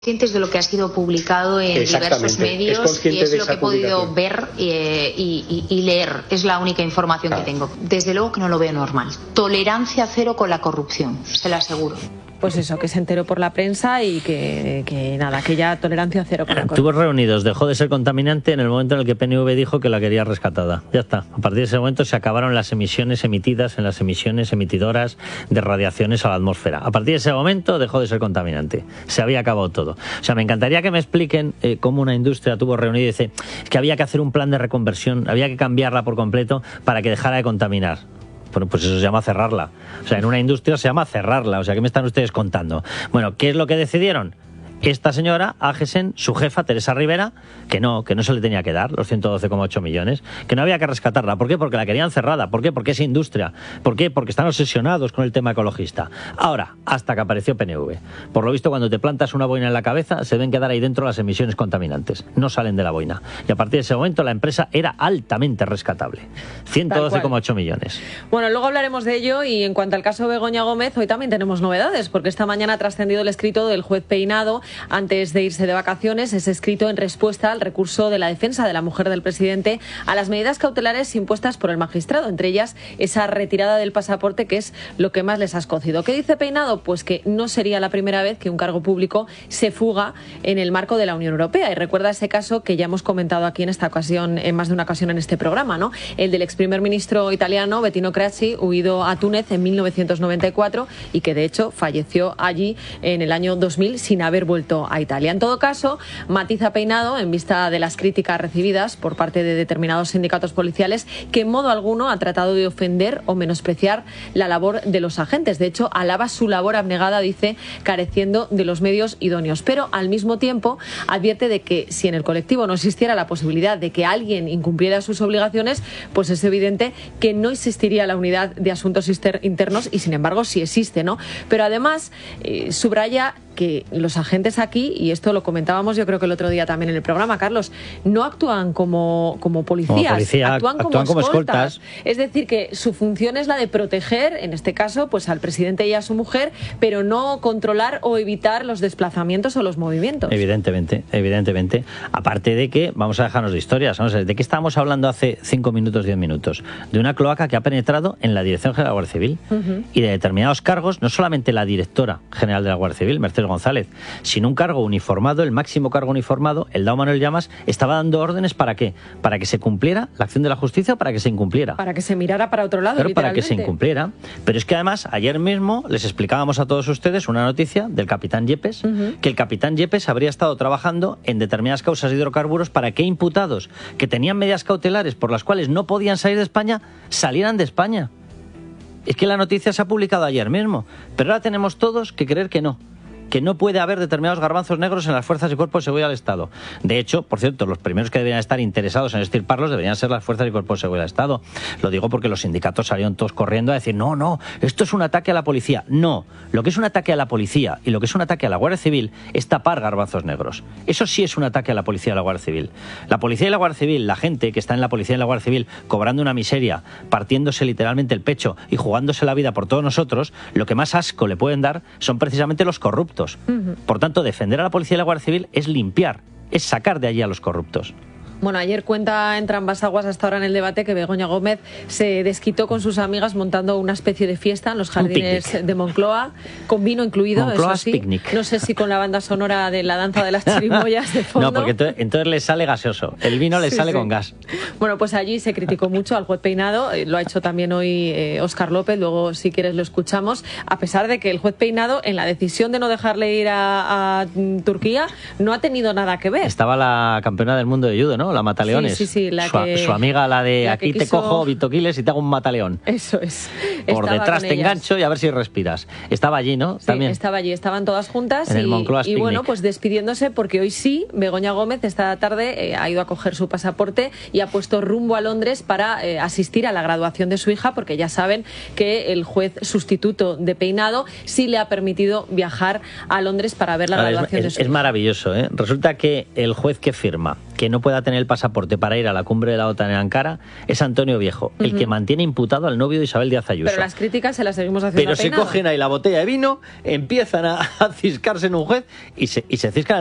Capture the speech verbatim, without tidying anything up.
Conscientes de lo que ha sido publicado en diversos medios y es lo que he podido ver eh, y, y, y leer. Es la única información claro. que tengo. Desde luego que no lo veo normal. Tolerancia cero con la corrupción, se lo aseguro. Pues eso, que se enteró por la prensa y que, que nada, que ya tolerancia cero con la corrupción. Tubos Reunidos dejó de ser contaminante en el momento en el que P N V dijo que la quería rescatada. Ya está. A partir de ese momento se acabaron las emisiones emitidas en las emisiones emitidoras de radiaciones a la atmósfera. A partir de ese momento dejó de ser contaminante. Se había acabado todo. O sea, me encantaría que me expliquen eh, cómo una industria Tubos Reunidos dice que había que hacer un plan de reconversión, había que cambiarla por completo para que dejara de contaminar. Bueno, pues eso se llama cerrarla. O sea, en una industria se llama cerrarla. O sea, ¿qué me están ustedes contando? Bueno, ¿qué es lo que decidieron? Esta señora, Agesen, su jefa, Teresa Rivera, que no, que no se le tenía que dar los ciento doce coma ocho millones, que no había que rescatarla. ¿Por qué? Porque la querían cerrada. ¿Por qué? Porque es industria. ¿Por qué? Porque están obsesionados con el tema ecologista. Ahora, hasta que apareció P N V. Por lo visto, cuando te plantas una boina en la cabeza, se deben quedar ahí dentro las emisiones contaminantes. No salen de la boina. Y a partir de ese momento, la empresa era altamente rescatable. ciento doce coma ocho millones. Bueno, luego hablaremos de ello y en cuanto al caso Begoña Gómez, hoy también tenemos novedades, porque esta mañana ha trascendido el escrito del juez Peinado antes de irse de vacaciones. Es escrito en respuesta al recurso de la defensa de la mujer del presidente a las medidas cautelares impuestas por el magistrado, entre ellas esa retirada del pasaporte, que es lo que más les ha escocido. ¿Qué dice Peinado? Pues que no sería la primera vez que un cargo público se fuga en el marco de la Unión Europea. Y recuerda ese caso que ya hemos comentado aquí en esta ocasión, en más de una ocasión en este programa, ¿no? El del ex primer ministro italiano Bettino Craxi, huido a Túnez en mil novecientos noventa y cuatro y que de hecho falleció allí en el año dos mil sin haber vuelto a Italia. En todo caso, matiza Peinado, en vista de las críticas recibidas por parte de determinados sindicatos policiales, que en modo alguno ha tratado de ofender o menospreciar la labor de los agentes. De hecho, alaba su labor abnegada, dice, careciendo de los medios idóneos. Pero al mismo tiempo advierte de que si en el colectivo no existiera la posibilidad de que alguien incumpliera sus obligaciones, pues es evidente que no existiría la unidad de asuntos internos y sin embargo sí existe, ¿no? Pero además eh, subraya que los agentes aquí, y esto lo comentábamos yo creo que el otro día también en el programa, Carlos, no actúan como, como policías, como policía, actúan, actúan como, como escoltas. escoltas. Es decir, que su función es la de proteger, en este caso, pues al presidente y a su mujer, pero no controlar o evitar los desplazamientos o los movimientos. Evidentemente, evidentemente. Aparte de que, vamos a dejarnos de historias, vamos a ver, ¿de qué estábamos hablando hace cinco minutos, diez minutos? De una cloaca que ha penetrado en la Dirección General de la Guardia Civil uh-huh. y de determinados cargos, no solamente la directora general de la Guardia Civil, Mercedes González, sino un cargo uniformado, el máximo cargo uniformado, el Dao Manuel Llamas, estaba dando órdenes ¿para qué? Para que se cumpliera la acción de la justicia o para que se incumpliera. Para que se mirara para otro lado, Pero para que se incumpliera. Pero es que además, ayer mismo les explicábamos a todos ustedes una noticia del capitán Yepes, uh-huh. que el capitán Yepes habría estado trabajando en determinadas causas de hidrocarburos para que imputados que tenían medidas cautelares por las cuales no podían salir de España, salieran de España. Es que la noticia se ha publicado ayer mismo, pero ahora tenemos todos que creer que no. que no puede haber determinados garbanzos negros en las fuerzas y cuerpos de seguridad del Estado. De hecho, por cierto, los primeros que deberían estar interesados en extirparlos deberían ser las fuerzas y cuerpos de seguridad del Estado. Lo digo porque los sindicatos salieron todos corriendo a decir, no, no, esto es un ataque a la policía. No, lo que es un ataque a la policía y lo que es un ataque a la Guardia Civil es tapar garbanzos negros. Eso sí es un ataque a la policía y a la Guardia Civil. La policía y la Guardia Civil, la gente que está en la policía y la Guardia Civil cobrando una miseria, partiéndose literalmente el pecho y jugándose la vida por todos nosotros, lo que más asco le pueden dar son precisamente los corruptos. Uh-huh. Por tanto, defender a la policía y la Guardia Civil es limpiar, es sacar de allí a los corruptos. Bueno, ayer cuenta entre ambas aguas hasta ahora en el debate que Begoña Gómez se desquitó con sus amigas montando una especie de fiesta en los jardines de Moncloa, con vino incluido, Moncloa eso sí. Picnic. No sé si con la banda sonora de la danza de las chirimoyas de fondo. No, porque entonces, entonces le sale gaseoso. El vino le sí, sale sí. con gas. Bueno, pues allí se criticó mucho al juez Peinado, eh, lo ha hecho también hoy eh, Óscar López, luego si quieres lo escuchamos, a pesar de que el juez Peinado en la decisión de no dejarle ir a, a Turquía no ha tenido nada que ver. Estaba la campeona del mundo de judo, ¿no? La mataleones. Sí, sí, sí, la su, que, su amiga, la de la aquí quiso... te cojo, Vitoquiles, y te hago un mataleón. Eso es. Por Estaba detrás te ellas. engancho y a ver si respiras. Estaba allí, ¿no? Sí, También. estaba allí, estaban todas juntas en y, el Moncloa y bueno, pues despidiéndose porque hoy sí, Begoña Gómez esta tarde eh, ha ido a coger su pasaporte y ha puesto rumbo a Londres para eh, asistir a la graduación de su hija, porque ya saben que el juez sustituto de Peinado sí le ha permitido viajar a Londres para ver la Ahora, graduación es, de es, su es hija. maravilloso, ¿eh? Resulta que el juez que firma que no pueda tener el pasaporte para ir a la cumbre de la OTAN en Ankara es Antonio Viejo, uh-huh. el que mantiene imputado al novio de Isabel Díaz Ayuso. Pero las críticas se las seguimos haciendo. Pero se cogen ahí la botella de vino, empiezan a, a ciscarse en un juez y se, y se ciscan